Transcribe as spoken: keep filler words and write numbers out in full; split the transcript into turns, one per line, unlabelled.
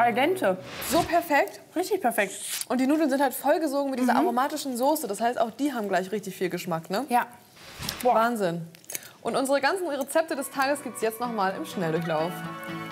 al dente.
So perfekt.
Richtig perfekt.
Und die Nudeln sind halt vollgesogen mit dieser mhm. aromatischen Soße. Das heißt, auch die haben gleich richtig viel Geschmack, ne?
Ja.
Boah. Wahnsinn. Und unsere ganzen Rezepte des Tages gibt es jetzt noch mal im Schnelldurchlauf.